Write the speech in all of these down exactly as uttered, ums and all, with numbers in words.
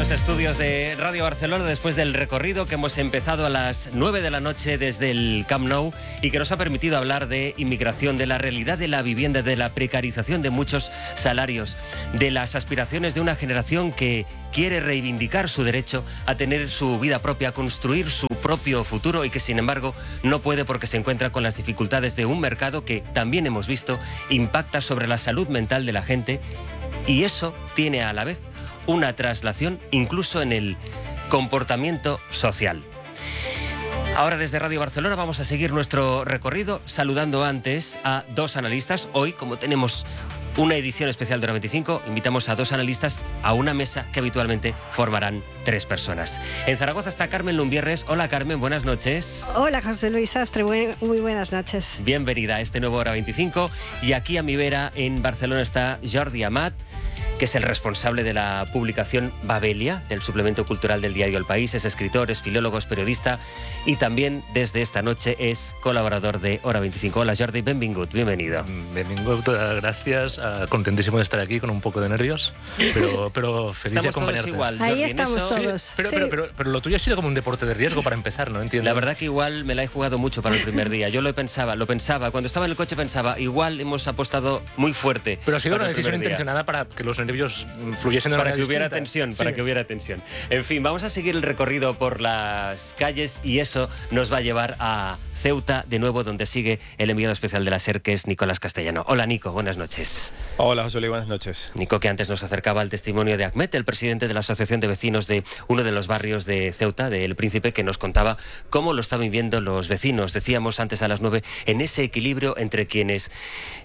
los estudios de Radio Barcelona después del recorrido que hemos empezado a las nueve de la noche desde el Camp Nou y que nos ha permitido hablar de inmigración, de la realidad de la vivienda, de la precarización de muchos salarios, de las aspiraciones de una generación que quiere reivindicar su derecho a tener su vida propia, a construir su propio futuro y que sin embargo no puede porque se encuentra con las dificultades de un mercado que también hemos visto impacta sobre la salud mental de la gente y eso tiene a la vez una traslación incluso en el comportamiento social. Ahora desde Radio Barcelona vamos a seguir nuestro recorrido saludando antes a dos analistas. Hoy, como tenemos una edición especial de Hora veinticinco, invitamos a dos analistas a una mesa que habitualmente formarán tres personas. En Zaragoza está Carmen Lumbierres. Hola Carmen, buenas noches. Hola José Luis Sastre, muy buenas noches. Bienvenida a este nuevo Hora veinticinco. Y aquí a mi vera en Barcelona está Jordi Amat, que es el responsable de la publicación Babelia, del suplemento cultural del diario El País. Es escritor, es filólogo, es periodista y también desde esta noche es colaborador de Hora veinticinco. Hola Jordi, benvingut, bienvenido. Benvingut, gracias. Uh, contentísimo de estar aquí con un poco de nervios, pero, pero feliz estamos de acompañarte. Todos igual, Ahí Jordi, estamos todos. Sí, pero, sí. pero, pero, pero lo tuyo ha sido como un deporte de riesgo para empezar, ¿no? Entiendo. La verdad que igual me la he jugado mucho para el primer día. Yo lo pensaba, lo pensaba. Cuando estaba en el coche pensaba, igual hemos apostado muy fuerte. Pero ha sido para una el decisión primer día. intencionada para que los nervios fluyesen de una Para manera que hubiera distinta. tensión, Sí. para que hubiera tensión. En fin, vamos a seguir el recorrido por las calles y eso nos va a llevar a Ceuta, de nuevo, donde sigue el enviado especial de la SER, que es Nicolás Castellano. Hola, Nico, buenas noches. Hola, José Luis, buenas noches. Nico, que antes nos acercaba al testimonio de Ahmed, el presidente de la Asociación de Vecinos de uno de los barrios de Ceuta, de El Príncipe, que nos contaba cómo lo están viviendo los vecinos. Decíamos antes a las nueve, en ese equilibrio entre quienes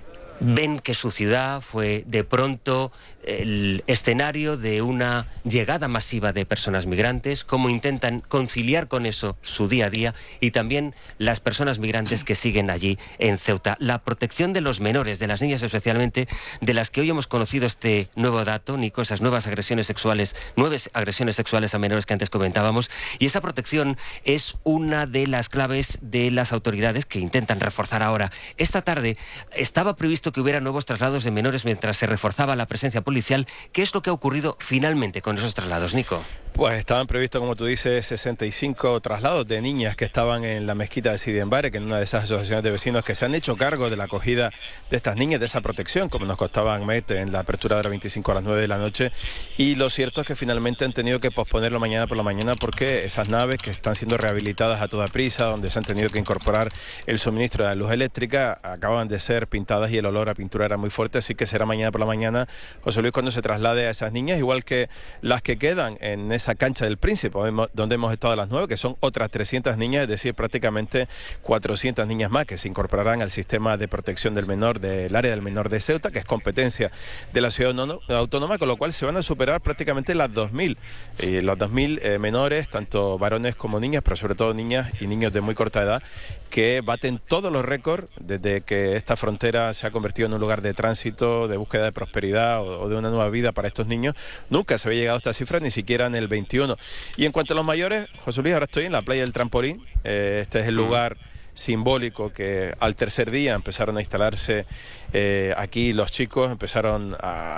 ven que su ciudad fue de pronto el escenario de una llegada masiva de personas migrantes, cómo intentan conciliar con eso su día a día y también las personas migrantes que siguen allí en Ceuta. La protección de los menores, de las niñas especialmente, de las que hoy hemos conocido este nuevo dato, Nico, esas nuevas agresiones sexuales, nuevas agresiones sexuales a menores que antes comentábamos, y esa protección es una de las claves de las autoridades que intentan reforzar ahora. Esta tarde estaba previsto que hubiera nuevos traslados de menores mientras se reforzaba la presencia policial. ¿Qué es lo que ha ocurrido finalmente con esos traslados, Nico? Pues estaban previstos, como tú dices, sesenta y cinco traslados de niñas que estaban en la mezquita de Sidi Embare, que es una de esas asociaciones de vecinos que se han hecho cargo de la acogida de estas niñas, de esa protección, como nos costaba Ahmed en la apertura de Hora veinticinco a las nueve de la noche. Y lo cierto es que finalmente han tenido que posponerlo mañana por la mañana porque esas naves que están siendo rehabilitadas a toda prisa, donde se han tenido que incorporar el suministro de la luz eléctrica, acaban de ser pintadas y el olor a pintura era muy fuerte, así que será mañana por la mañana, José Luis, cuando se traslade a esas niñas, igual que las que quedan en esa cancha del Príncipe, donde hemos estado a las nueve, que son otras trescientas niñas, es decir, prácticamente cuatrocientas niñas más que se incorporarán al sistema de protección del menor del área del menor de Ceuta, que es competencia de la ciudad autónoma, con lo cual se van a superar prácticamente las dos mil, eh, los dos mil eh, menores, tanto varones como niñas, pero sobre todo niñas y niños de muy corta edad, que baten todos los récords desde que esta frontera se ha convertido en un lugar de tránsito, de búsqueda de prosperidad o, o de una nueva vida para estos niños. Nunca se había llegado a esta cifra, ni siquiera en el veintiuno. Y en cuanto a los mayores, José Luis, ahora estoy en la playa del Trampolín. Eh, este es el lugar simbólico que al tercer día empezaron a instalarse eh, aquí los chicos, empezaron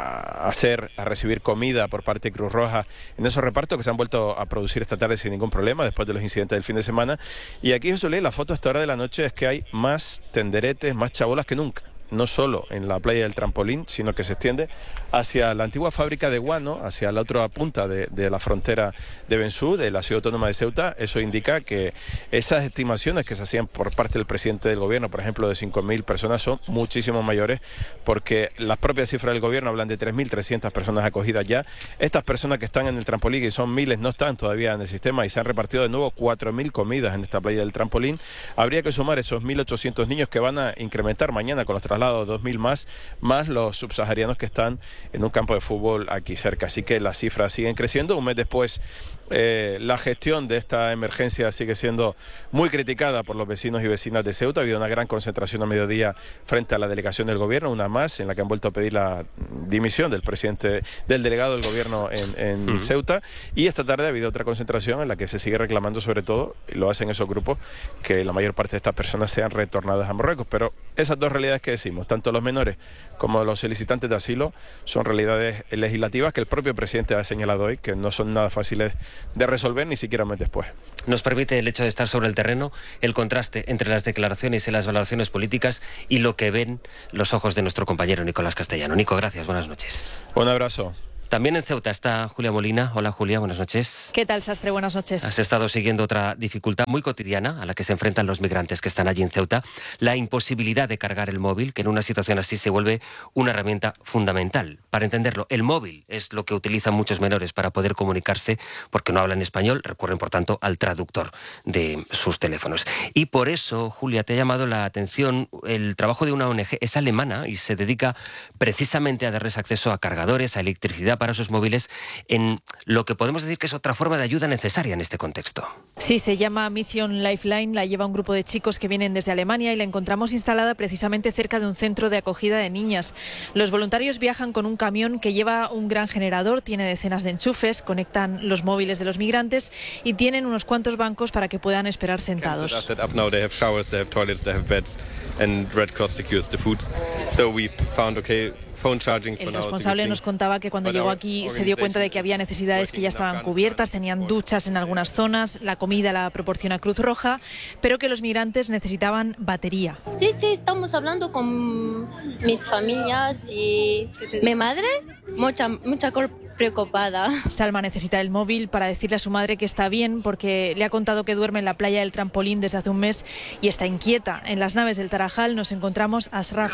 a hacer, a recibir comida por parte de Cruz Roja en esos repartos que se han vuelto a producir esta tarde sin ningún problema después de los incidentes del fin de semana. Y aquí, José Luis, la foto a esta hora de la noche es que hay más tenderetes, más chabolas que nunca. No solo en la playa del Trampolín, sino que se extiende hacia la antigua fábrica de guano, hacia la otra punta de, de la frontera de Bensú, de la ciudad autónoma de Ceuta. Eso indica que esas estimaciones que se hacían por parte del presidente del gobierno, por ejemplo, de cinco mil personas, son muchísimo mayores, porque las propias cifras del gobierno hablan de tres mil trescientas personas acogidas ya. Estas personas que están en el Trampolín, y son miles, no están todavía en el sistema y se han repartido de nuevo cuatro mil comidas en esta playa del Trampolín. Habría que sumar esos mil ochocientos niños que van a incrementar mañana con los traslados, dos mil más, más los subsaharianos que están en un campo de fútbol aquí cerca. Así que las cifras siguen creciendo. Un mes después Eh, la gestión de esta emergencia sigue siendo muy criticada por los vecinos y vecinas de Ceuta. Ha habido una gran concentración a mediodía frente a la delegación del gobierno, una más, en la que han vuelto a pedir la dimisión del presidente, del delegado del gobierno en, en uh-huh. Ceuta. Y esta tarde ha habido otra concentración en la que se sigue reclamando, sobre todo, y lo hacen esos grupos, que la mayor parte de estas personas sean retornadas a Marruecos. Pero esas dos realidades que decimos, tanto los menores como los solicitantes de asilo, son realidades legislativas que el propio presidente ha señalado hoy, que no son nada fáciles de resolver ni siquiera un mes después. Nos permite el hecho de estar sobre el terreno el contraste entre las declaraciones y las valoraciones políticas y lo que ven los ojos de nuestro compañero Nicolás Castellano. Nico, gracias, buenas noches. Un abrazo. También en Ceuta está Julia Molina. Hola Julia, buenas noches. ¿Qué tal, Sastre? Buenas noches. Has estado siguiendo otra dificultad muy cotidiana a la que se enfrentan los migrantes que están allí en Ceuta, la imposibilidad de cargar el móvil, que en una situación así se vuelve una herramienta fundamental. Para entenderlo, el móvil es lo que utilizan muchos menores para poder comunicarse porque no hablan español, recurren por tanto al traductor de sus teléfonos. Y por eso, Julia, te ha llamado la atención el trabajo de una O N G, es alemana y se dedica precisamente a darles acceso a cargadores, a electricidad para sus móviles, en lo que podemos decir que es otra forma de ayuda necesaria en este contexto. Sí, se llama Mission Lifeline, la lleva un grupo de chicos que vienen desde Alemania y la encontramos instalada precisamente cerca de un centro de acogida de niñas. Los voluntarios viajan con un camión que lleva un gran generador, tiene decenas de enchufes, conectan los móviles de los migrantes y tienen unos cuantos bancos para que puedan esperar sentados. El responsable nos contaba que cuando llegó aquí se dio cuenta de que había necesidades que ya estaban cubiertas, tenían duchas en algunas zonas, la comida la proporciona Cruz Roja, pero que los migrantes necesitaban batería. Sí, sí, estamos hablando con mis familias y mi madre, mucha, mucha preocupada. Salma necesita el móvil para decirle a su madre que está bien porque le ha contado que duerme en la playa del Trampolín desde hace un mes y está inquieta. En las naves del Tarajal nos encontramos a Asraf.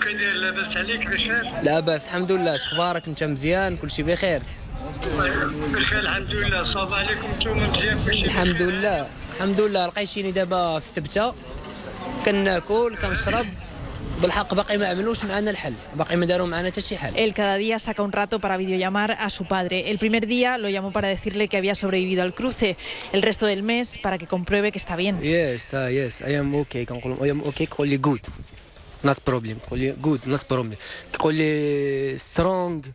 لا بس الحمد لله اخبارك انت مزيان كل شيء بخير بخير الحمد لله صباح عليكم نتوما مزيان كلشي الحمد لله الحمد لله لقيتيني دابا في الثبته كناكل كنشرب بالحق باقي ما عملوش معنا الحل باقي ما داروا معنا حتى شي حل. Él cada día saca un rato para videollamar a su padre. El primer día lo llamó para decirle que había sobrevivido al cruce, el resto del mes para que compruebe que está bien. Yes, uh, yes, I am okay. كنقول I am okay كقول لي good. Not problem. كقول لي good, not problem. كقول لي strong.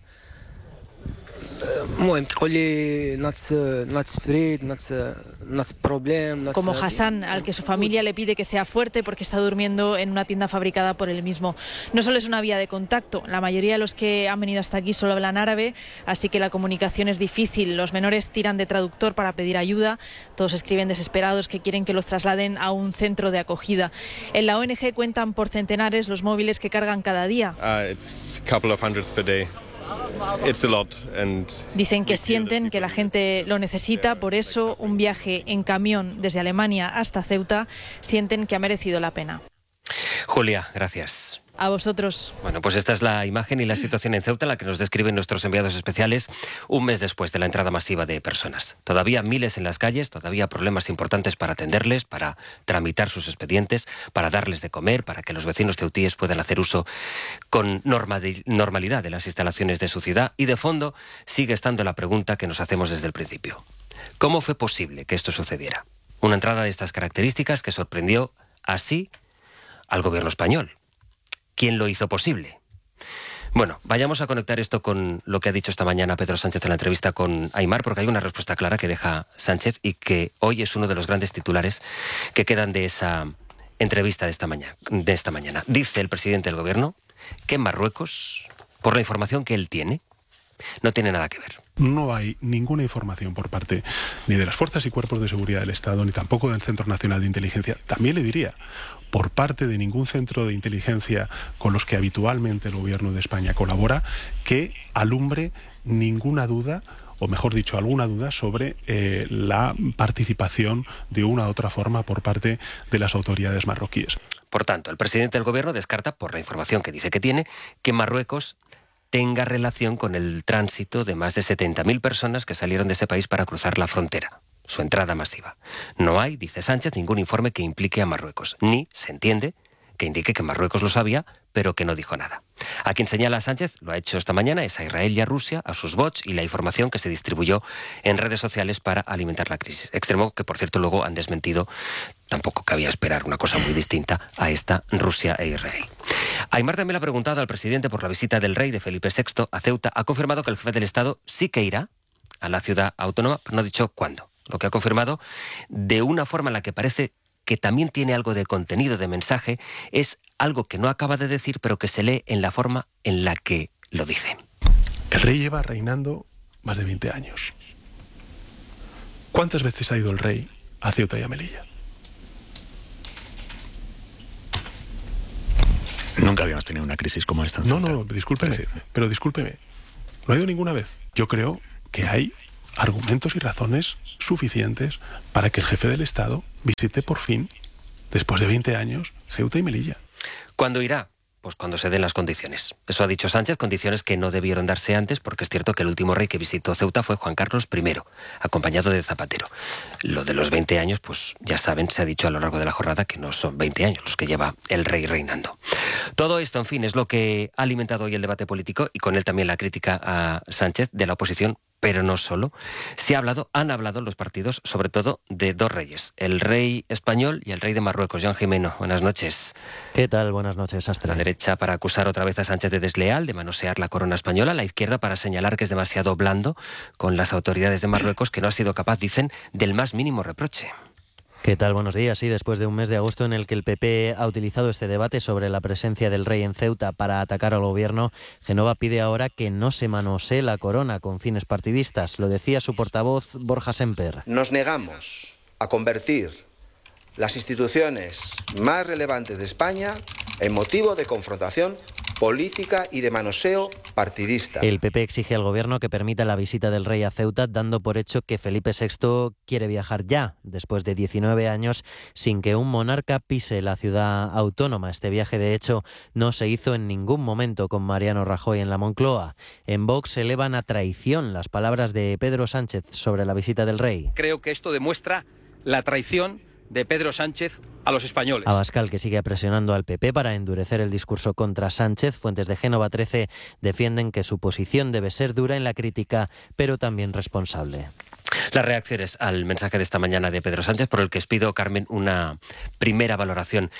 المهم كيقول لي not not spread not not problem not. Como Hassan, al que su familia le pide que sea fuerte porque está durmiendo en una tienda fabricada por él mismo. No solo es una vía de contacto, la mayoría de los que han venido hasta aquí solo hablan árabe, así que la comunicación es difícil. Los menores tiran de traductor para pedir ayuda, todos escriben desesperados que quieren que los trasladen a un centro de acogida. En la O N G cuentan por centenares los móviles que cargan cada día. Uh, it's a couple of hundreds per day. It's a lot and Dicen que sienten que la gente lo necesita, por eso un viaje en camión desde Alemania hasta Ceuta sienten que ha merecido la pena. Julia, gracias. A vosotros. Bueno, pues esta es la imagen y la situación en Ceuta, la que nos describen nuestros enviados especiales un mes después de la entrada masiva de personas. Todavía miles en las calles, todavía problemas importantes para atenderles, para tramitar sus expedientes, para darles de comer, para que los vecinos ceutíes puedan hacer uso con normalidad de las instalaciones de su ciudad. Y de fondo sigue estando la pregunta que nos hacemos desde el principio. ¿Cómo fue posible que esto sucediera? Una entrada de estas características que sorprendió así al gobierno español. ¿Quién lo hizo posible? Bueno, vayamos a conectar esto con lo que ha dicho esta mañana Pedro Sánchez en la entrevista con Aimar, porque hay una respuesta clara que deja Sánchez y que hoy es uno de los grandes titulares que quedan de esa entrevista de esta mañana. De esta mañana. Dice el presidente del gobierno que en Marruecos, por la información que él tiene, no tiene nada que ver. No hay ninguna información por parte ni de las fuerzas y cuerpos de seguridad del Estado, ni tampoco del Centro Nacional de Inteligencia. También le diría, por parte de ningún centro de inteligencia con los que habitualmente el Gobierno de España colabora, que alumbre ninguna duda, o mejor dicho, alguna duda sobre eh, la participación de una u otra forma por parte de las autoridades marroquíes. Por tanto, el presidente del Gobierno descarta, por la información que dice que tiene, que Marruecos tenga relación con el tránsito de más de setenta mil personas que salieron de ese país para cruzar la frontera, su entrada masiva. No hay, dice Sánchez, ningún informe que implique a Marruecos, ni se entiende que indique que Marruecos lo sabía, pero que no dijo nada. A quien señala Sánchez, lo ha hecho esta mañana, es a Israel y a Rusia, a sus bots y la información que se distribuyó en redes sociales para alimentar la crisis. Extremo que, por cierto, luego han desmentido. Tampoco cabía esperar una cosa muy distinta a esta Rusia e Israel. Aymar también le ha preguntado al presidente por la visita del rey de Felipe sexto a Ceuta. Ha confirmado que el jefe del Estado sí que irá a la ciudad autónoma, pero no ha dicho cuándo. Lo que ha confirmado, de una forma en la que parece que también tiene algo de contenido, de mensaje, es algo que no acaba de decir, pero que se lee en la forma en la que lo dice. El rey lleva reinando más de veinte años. ¿Cuántas veces ha ido el rey a Ceuta y a Melilla? Nunca habíamos tenido una crisis como esta. No, no, discúlpeme, sí. pero discúlpeme. No ha ido ninguna vez. Yo creo que hay argumentos y razones suficientes para que el jefe del Estado visite por fin, después de veinte años, Ceuta y Melilla. ¿Cuándo irá? Pues cuando se den las condiciones. Eso ha dicho Sánchez, condiciones que no debieron darse antes, porque es cierto que el último rey que visitó Ceuta fue Juan Carlos primero, acompañado de Zapatero. Lo de los veinte años, pues ya saben, se ha dicho a lo largo de la jornada que no son veinte años los que lleva el rey reinando. Todo esto, en fin, es lo que ha alimentado hoy el debate político y con él también la crítica a Sánchez de la oposición. Pero no solo. Se ha hablado, han hablado los partidos, sobre todo, de dos reyes, el rey español y el rey de Marruecos. Joan Jimeno, buenas noches. ¿Qué tal? Buenas noches, Astre. La derecha para acusar otra vez a Sánchez de desleal, de manosear la corona española, la izquierda para señalar que es demasiado blando con las autoridades de Marruecos, que no ha sido capaz, dicen, del más mínimo reproche. ¿Qué tal? Buenos días. Sí, después de un mes de agosto en el que el P P ha utilizado este debate sobre la presencia del rey en Ceuta para atacar al gobierno, Génova pide ahora que no se manosee la corona con fines partidistas. Lo decía su portavoz Borja Semper. Nos negamos a convertir las instituciones más relevantes de España en motivo de confrontación política y de manoseo partidista. El P P exige al gobierno que permita la visita del rey a Ceuta, dando por hecho que Felipe sexto quiere viajar ya, después de diecinueve años, sin que un monarca pise la ciudad autónoma. Este viaje, de hecho, no se hizo en ningún momento con Mariano Rajoy en la Moncloa. En Vox elevan a traición las palabras de Pedro Sánchez sobre la visita del rey. Creo que esto demuestra la traición de Pedro Sánchez a los españoles. Abascal, que sigue presionando al P P para endurecer el discurso contra Sánchez. Fuentes de Génova trece defienden que su posición debe ser dura en la crítica, pero también responsable. Las reacciones al mensaje de esta mañana de Pedro Sánchez, por el que os pido, Carmen, una primera valoración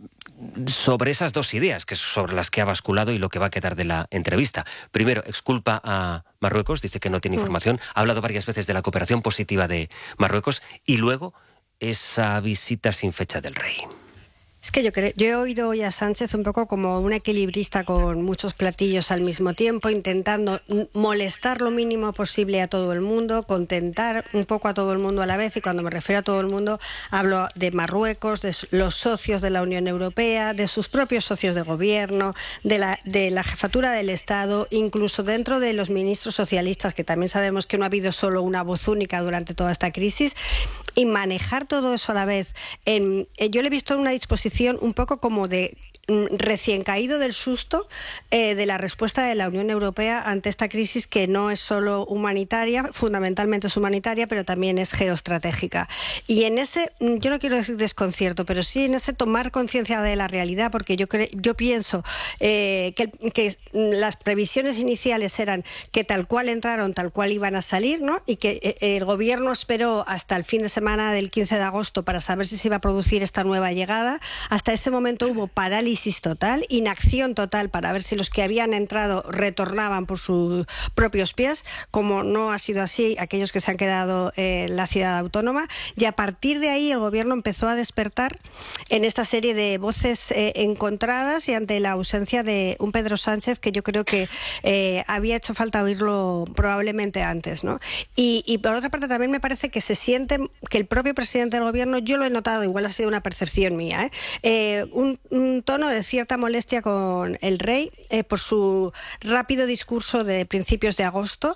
sobre esas dos ideas, que es sobre las que ha basculado y lo que va a quedar de la entrevista. Primero, exculpa a Marruecos, dice que no tiene información, ha hablado varias veces de la cooperación positiva de Marruecos, y luego esa visita sin fecha del rey. Es que yo creo, yo he oído hoy a Sánchez un poco como un equilibrista con muchos platillos al mismo tiempo, intentando molestar lo mínimo posible a todo el mundo, contentar un poco a todo el mundo a la vez, y cuando me refiero a todo el mundo hablo de Marruecos, de los socios de la Unión Europea, de sus propios socios de gobierno, de la, de la jefatura del Estado, incluso dentro de los ministros socialistas, que también sabemos que no ha habido solo una voz única durante toda esta crisis, y manejar todo eso a la vez. En, yo le he visto en una disposición un poco como de recién caído del susto eh, de la respuesta de la Unión Europea ante esta crisis, que no es solo humanitaria, fundamentalmente es humanitaria, pero también es geoestratégica. Y en ese, yo no quiero decir desconcierto, pero sí en ese tomar conciencia de la realidad, porque yo, cre yo pienso eh, que, que las previsiones iniciales eran que tal cual entraron, tal cual iban a salir, ¿no? Y que eh, el gobierno esperó hasta el fin de semana del quince de agosto para saber si se iba a producir esta nueva llegada. Hasta ese momento hubo parálisis total, inacción total para ver si los que habían entrado retornaban por sus propios pies, como no ha sido así aquellos que se han quedado en la ciudad autónoma, y a partir de ahí el gobierno empezó a despertar en esta serie de voces eh, encontradas, y ante la ausencia de un Pedro Sánchez que yo creo que eh, había hecho falta oírlo probablemente antes, ¿no? Y, y por otra parte también me parece que se siente que el propio presidente del gobierno, yo lo he notado, igual ha sido una percepción mía, ¿eh? Eh, un, un tono de cierta molestia con el rey eh, por su rápido discurso de principios de agosto.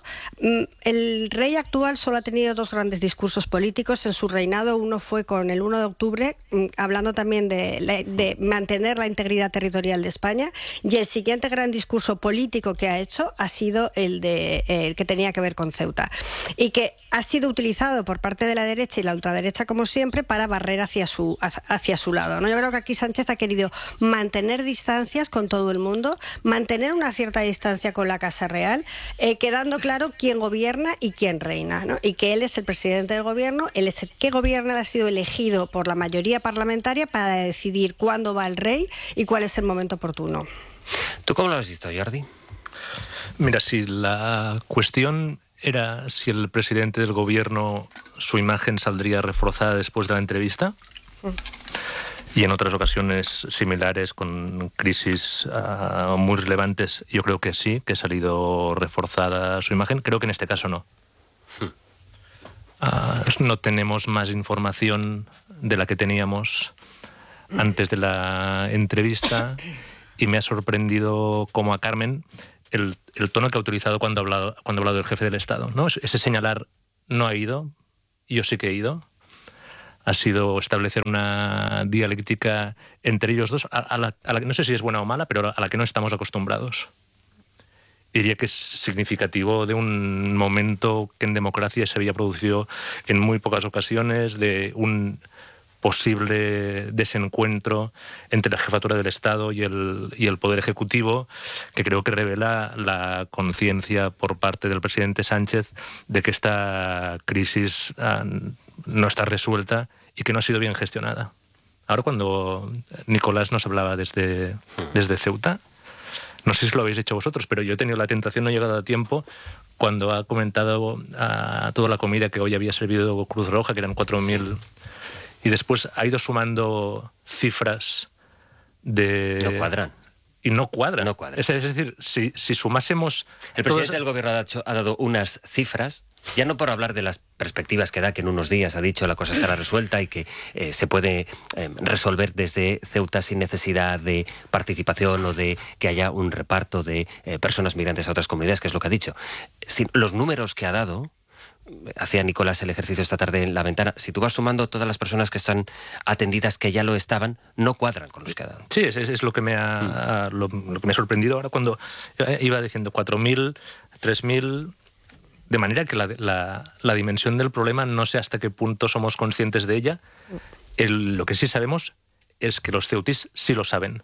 El rey actual solo ha tenido dos grandes discursos políticos en su reinado. Uno fue con el uno de octubre, hablando también de, de mantener la integridad territorial de España, y el siguiente gran discurso político que ha hecho ha sido el, de, el que tenía que ver con Ceuta, y que ha sido utilizado por parte de la derecha y la ultraderecha, como siempre, para barrer hacia su, hacia su lado, ¿no? Yo creo que aquí Sánchez ha querido mantener distancias con todo el mundo, mantener una cierta distancia con la Casa Real, eh, quedando claro quién gobierna y quién reina, ¿no? Y que él es el presidente del gobierno, él es el que gobierna, él ha sido elegido por la mayoría parlamentaria para decidir cuándo va el rey y cuál es el momento oportuno. ¿Tú cómo lo has visto, Jordi? Mira, si la cuestión era si el presidente del gobierno, su imagen saldría reforzada después de la entrevista, y en otras ocasiones similares con crisis uh, muy relevantes, yo creo que sí, que ha salido reforzada su imagen. Creo que en este caso no. Uh, no tenemos más información de la que teníamos antes de la entrevista, y me ha sorprendido como a Carmen el, el tono que ha utilizado cuando ha hablado, cuando ha hablado del jefe del Estado, ¿no? Ese señalar no ha ido, yo sí que he ido. Ha sido establecer una dialéctica entre ellos dos, a, a, la, a la que no sé si es buena o mala, pero a la que no estamos acostumbrados. Diría que es significativo de un momento que en democracia se había producido en muy pocas ocasiones, de un posible desencuentro entre la jefatura del Estado y el, y el Poder Ejecutivo, que creo que revela la conciencia por parte del presidente Sánchez de que esta crisis uh, no está resuelta y que no ha sido bien gestionada. Ahora, cuando Nicolás nos hablaba desde, desde Ceuta, no sé si lo habéis hecho vosotros, pero yo he tenido la tentación, no he llegado a tiempo, cuando ha comentado a toda la comida que hoy había servido Cruz Roja, que eran cuatro mil... Sí. Y después ha ido sumando cifras de... No cuadran. Y no cuadran. No cuadran. Es, es decir, si, si sumásemos... El presidente del gobierno ha, hecho, ha dado unas cifras, ya no por hablar de las perspectivas que da, que en unos días ha dicho la cosa estará resuelta y que eh, se puede eh, resolver desde Ceuta sin necesidad de participación o de que haya un reparto de eh, personas migrantes a otras comunidades, que es lo que ha dicho. Si, los números que ha dado... Hacía Nicolás el ejercicio esta tarde en la ventana. Si tú vas sumando todas las personas que están atendidas, que ya lo estaban, no cuadran con los que ha dado. Sí, es, es lo, que me ha, mm. lo, lo que me ha sorprendido ahora cuando iba diciendo cuatro mil, tres mil... De manera que la, la, la dimensión del problema no sé hasta qué punto somos conscientes de ella. El, lo que sí sabemos es que los ceutíes sí lo saben,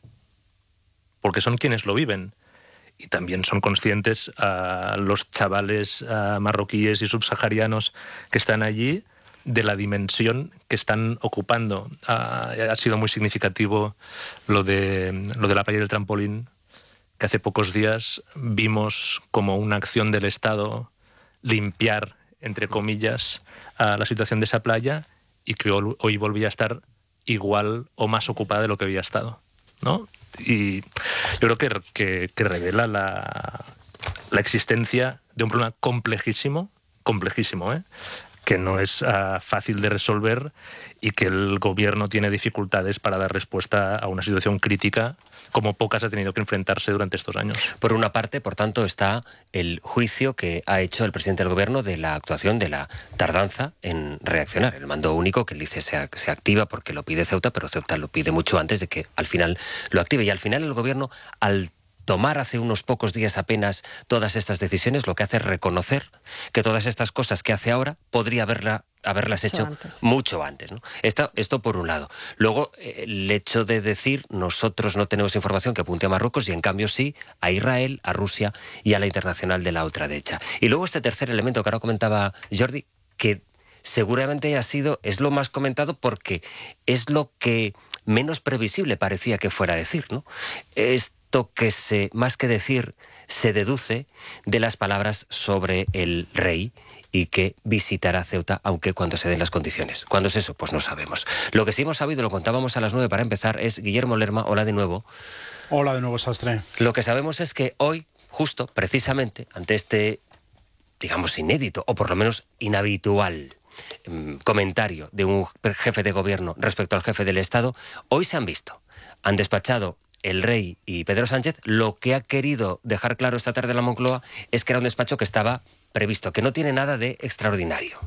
porque son quienes lo viven. Y también son conscientes uh, los chavales uh, marroquíes y subsaharianos que están allí de la dimensión que están ocupando. Uh, ha sido muy significativo lo de, lo de la playa del trampolín, que hace pocos días vimos como una acción del Estado limpiar, entre comillas, uh, la situación de esa playa, y que hoy volvía a estar igual o más ocupada de lo que había estado, ¿no? Y yo creo que, que, que revela la, la existencia de un problema complejísimo, complejísimo, ¿eh? que no es uh, fácil de resolver, y que el gobierno tiene dificultades para dar respuesta a una situación crítica como pocas ha tenido que enfrentarse durante estos años. Por una parte, por tanto, está el juicio que ha hecho el presidente del gobierno de la actuación, de la tardanza en reaccionar. El mando único, que él dice se, se activa porque lo pide Ceuta, pero Ceuta lo pide mucho antes de que al final lo active. Y al final el gobierno, al tomar hace unos pocos días apenas todas estas decisiones, lo que hace es reconocer que todas estas cosas que hace ahora podría haberla, haberlas hecho antes. mucho antes, ¿no? Esto, esto por un lado. Luego, el hecho de decir nosotros no tenemos información que apunte a Marruecos, y en cambio sí a Israel, a Rusia y a la internacional de la ultraderecha. Y luego este tercer elemento que ahora comentaba Jordi, que seguramente ha sido, es lo más comentado porque es lo que menos previsible parecía que fuera a decir, ¿no? Es que se, más que decir, se deduce de las palabras sobre el rey y que visitará Ceuta, aunque cuando se den las condiciones. ¿Cuándo es eso? Pues no sabemos. Lo que sí hemos sabido, lo contábamos a las nueve para empezar, es Guillermo Lerma. Hola de nuevo. Hola de nuevo, Sastre. Lo que sabemos es que hoy, justo, precisamente, ante este, digamos, inédito, o por lo menos inhabitual, eh, comentario de un jefe de gobierno respecto al jefe del Estado, hoy se han visto. Han despachado el rey y Pedro Sánchez. Lo que ha querido dejar claro esta tarde la Moncloa es que era un despacho que estaba previsto, que no tiene nada de extraordinario.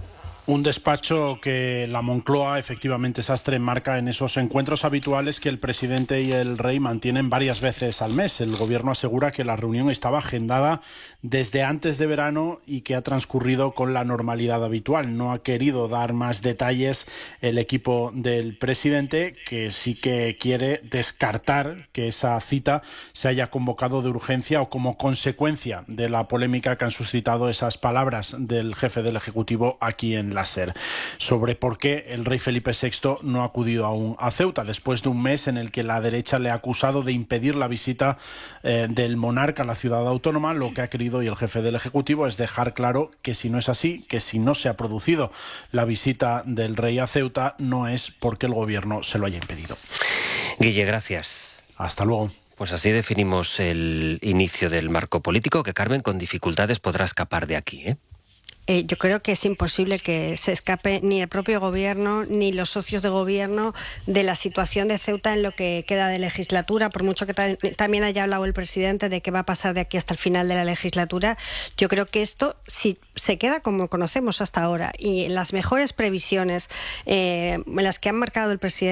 Un despacho que la Moncloa, efectivamente, Sastre, marca en esos encuentros habituales que el presidente y el rey mantienen varias veces al mes. El gobierno asegura que la reunión estaba agendada desde antes de verano y que ha transcurrido con la normalidad habitual. No ha querido dar más detalles el equipo del presidente, que sí que quiere descartar que esa cita se haya convocado de urgencia o como consecuencia de la polémica que han suscitado esas palabras del jefe del Ejecutivo aquí en la SER, sobre por qué el rey Felipe sexto no ha acudido aún a Ceuta, después de un mes en el que la derecha le ha acusado de impedir la visita eh, del monarca a la ciudad autónoma. Lo que ha querido y el jefe del Ejecutivo es dejar claro que si no es así, que si no se ha producido la visita del rey a Ceuta, no es porque el gobierno se lo haya impedido. Guille, gracias. Hasta luego. Pues así definimos el inicio del marco político, que Carmen con dificultades podrá escapar de aquí, ¿eh? Eh, yo creo que es imposible que se escape ni el propio gobierno ni los socios de gobierno de la situación de Ceuta en lo que queda de legislatura, por mucho que ta también haya hablado el presidente de qué va a pasar de aquí hasta el final de la legislatura. Yo creo que esto, si se queda como conocemos hasta ahora y las mejores previsiones eh, en las que han marcado el presidente